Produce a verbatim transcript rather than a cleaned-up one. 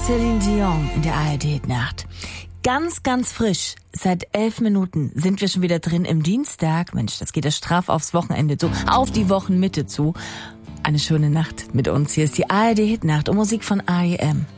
Celine Dion in der A R D-Nacht. Ganz, ganz frisch. Seit elf Minuten sind wir schon wieder drin im Dienstag. Mensch, das geht ja straff aufs Wochenende zu, auf die Wochenmitte zu. Eine schöne Nacht mit uns. Hier ist die A R D-Hitnacht und Musik von R E M.